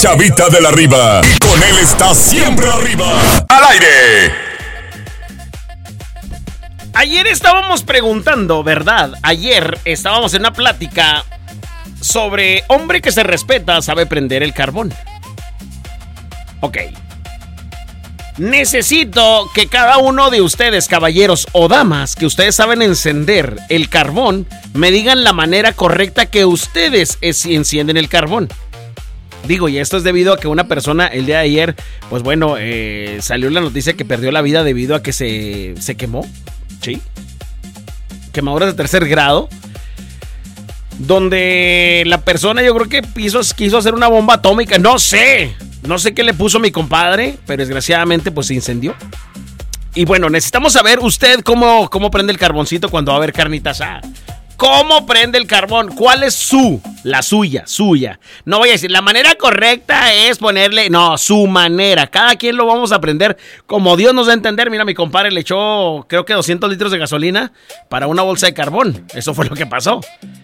Chavita de la Riva. Y con él está siempre arriba. ¡Al aire! Ayer estábamos preguntando, ¿verdad? Ayer estábamos en una plática sobre hombre que se respeta sabe prender el carbón. Ok. Necesito que cada uno de ustedes, caballeros o damas, que ustedes saben encender el carbón, me digan la manera correcta que ustedes encienden el carbón. Digo, y esto es debido a que una persona el día de ayer, pues bueno, salió la noticia que perdió la vida debido a que se quemó. ¿Sí? Quemaduras de 3er grado. Donde la persona, yo creo que quiso hacer una bomba atómica. No sé qué le puso mi compadre, pero desgraciadamente pues se incendió. Y bueno, necesitamos saber usted cómo prende el carboncito cuando va a haber carnita asada. ¿Cómo prende el carbón? ¿Cuál es la suya? No voy a decir, la manera correcta es ponerle, no, su manera. Cada quien lo vamos a aprender como Dios nos da a entender. Mira, mi compadre le echó, creo que 200 litros de gasolina para una bolsa de carbón. Eso fue lo que pasó.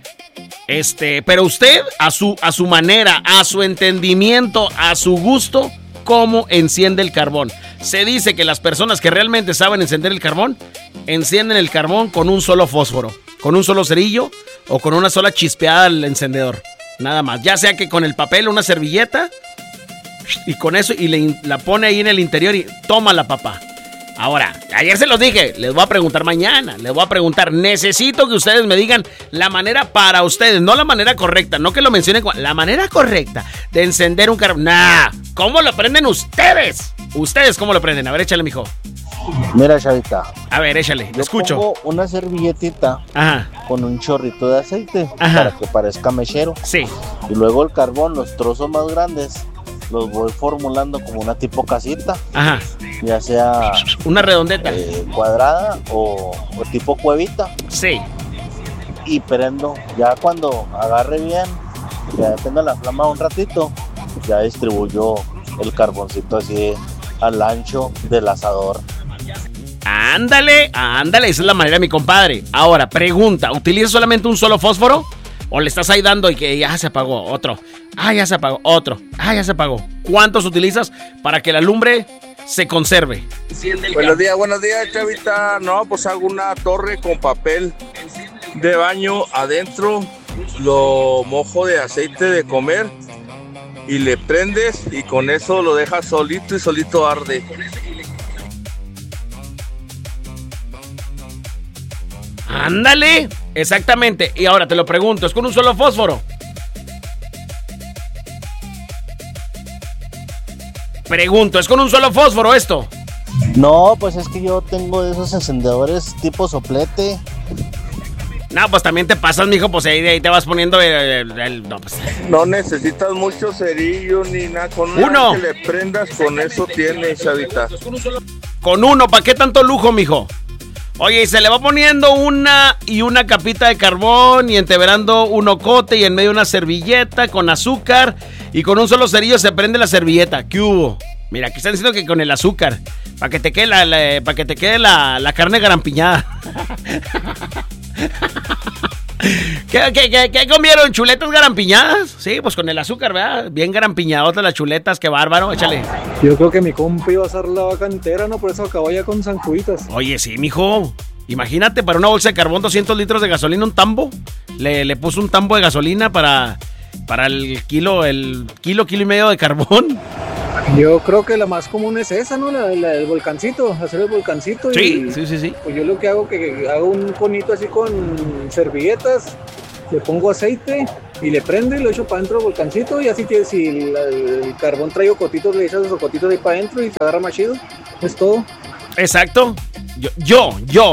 Pero usted, a su manera, a su entendimiento, a su gusto, ¿cómo enciende el carbón? Se dice que las personas que realmente saben encender el carbón, encienden el carbón con un solo fósforo, con un solo cerillo o con una sola chispeada al encendedor. Nada más. Ya sea que con el papel, una servilleta, y con eso, y la pone ahí en el interior y toma la papá. Ahora, ayer se los dije, les voy a preguntar mañana, necesito que ustedes me digan la manera para ustedes, no la manera correcta, no que lo mencionen, la manera correcta de encender un carbón. ¿Cómo lo prenden ustedes? ¿Ustedes cómo lo prenden? A ver, échale, mijo. Mira, Chavita. A ver, échale, yo escucho. Pongo una servilletita con un chorrito de aceite para que parezca mechero. Sí. Y luego el carbón, los trozos más grandes, los voy formulando como una tipo casita. Ajá. Ya sea una redondeta, cuadrada o tipo cuevita. Sí. Y prendo. Ya cuando agarre bien, ya depende de la flama un ratito, ya distribuyo el carboncito así al ancho del asador. Ándale, esa es la manera, mi compadre. Ahora, pregunta, ¿utilizas solamente un solo fósforo? ¿O le estás ahí dando y que ya se apagó otro? Ya se apagó otro. Ya se apagó. ¿Cuántos utilizas para que la lumbre se conserve? Buenos días, Chavita. No, pues hago una torre con papel de baño adentro, lo mojo de aceite de comer y le prendes y con eso lo dejas solito y solito arde. Ándale, exactamente. Y ahora te lo pregunto, ¿es con un solo fósforo? Pregunto, ¿es con un solo fósforo esto? No, pues es que yo tengo de esos encendedores tipo soplete. No, pues también te pasas, mijo, pues ahí te vas poniendo no, pues. No necesitas mucho cerillo ni nada, con uno que le prendas, con eso tienes, Chavita. Con uno, ¿para qué tanto lujo, mijo? Oye, y se le va poniendo una capita de carbón y entreverando un ocote y en medio una servilleta con azúcar y con un solo cerillo se prende la servilleta. ¿Qué hubo? Mira, aquí están diciendo que con el azúcar, para que te quede la carne garampiñada. ¿Qué comieron? ¿Chuletas garampiñadas? Sí, pues con el azúcar, ¿verdad? Bien garampiñadotas las chuletas, qué bárbaro, échale. Yo creo que mi compa iba a hacer la vaca entera, ¿no? Por eso acabó ya con zancuditas. Oye, sí, mijo. Imagínate, para una bolsa de carbón, 200 litros de gasolina, un tambo. Le puso un tambo de gasolina para el kilo y medio de carbón. Yo creo que la más común es esa, ¿no? La del volcancito, hacer el volcancito. Sí. Pues yo lo que hago hago un conito así con servilletas, le pongo aceite y le prendo y lo echo para adentro del volcancito y así que si el carbón trae ocotitos, le echas los ocotitos ahí para adentro y se agarra más chido. Es todo. Exacto. Yo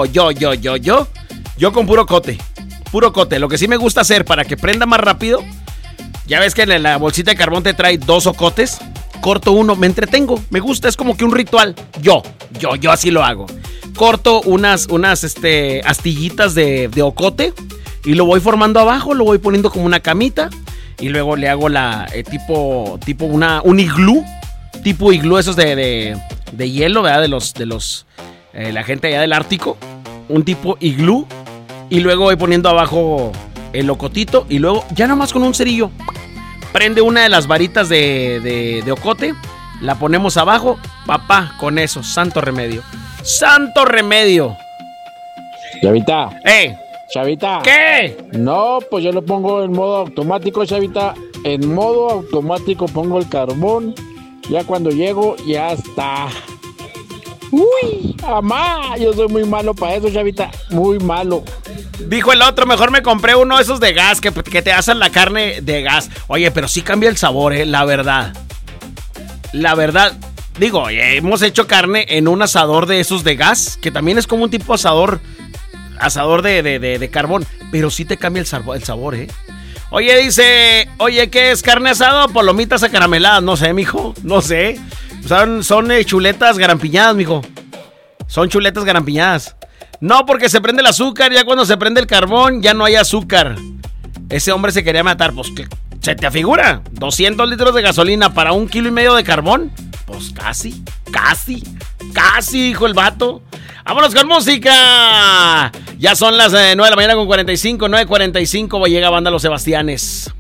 con puro cote. Lo que sí me gusta hacer para que prenda más rápido, ya ves que en la bolsita de carbón te trae 2 ocotes. Corto uno, me entretengo, me gusta, es como que un ritual. Yo así lo hago. Corto unas astillitas de ocote y lo voy formando abajo, lo voy poniendo como una camita y luego le hago tipo un iglú, tipo iglú esos de hielo, ¿verdad? De los la gente allá del Ártico, un tipo iglú y luego voy poniendo abajo el ocotito y luego ya nomás con un cerillo prende una de las varitas de ocote, la ponemos abajo, papá, con eso, santo remedio. ¡Santo remedio! Chavita. Chavita. ¿Qué? No, pues yo lo pongo en modo automático, Chavita. En modo automático pongo el carbón. Ya cuando llego, ya está. Uy, mamá, yo soy muy malo para eso, Chavita. Muy malo. Dijo el otro, mejor me compré uno de esos de gas, que te hacen la carne de gas. Oye, pero sí cambia el sabor, la verdad. La verdad, digo, hemos hecho carne en un asador de esos de gas, que también es como un tipo asador de carbón, pero sí te cambia el sabor, Oye, dice, ¿qué es carne asada o palomitas acarameladas? No sé, mijo, no sé. Son chuletas garampiñadas, mijo. Son chuletas garampiñadas. No, porque se prende el azúcar, ya cuando se prende el carbón, ya no hay azúcar. Ese hombre se quería matar, pues, ¿se te afigura? 200 litros de gasolina para 1,5 kilos de carbón. Pues casi, dijo el vato. ¡Vámonos con música! Ya son las 9 de la mañana con 45, 9:45, llega Banda Los Sebastianes.